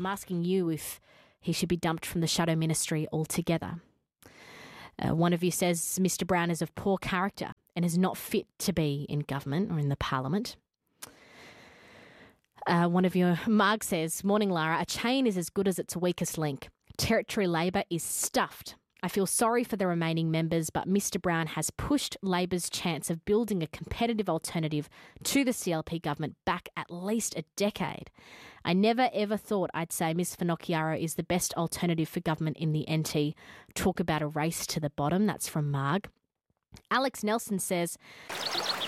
I'm asking you if he should be dumped from the shadow ministry altogether. One of you says Mr Brown is of poor character and is not fit to be in government or in the parliament. One of you, Marg, says, "Morning, Lara. A chain is as good as its weakest link. Territory Labor is stuffed. I feel sorry for the remaining members, but Mr Brown has pushed Labor's chance of building a competitive alternative to the CLP government back at least a decade. I never ever thought I'd say Ms Finocchiaro is the best alternative for government in the NT. Talk about a race to the bottom." That's from Marg. Alex Nelson says,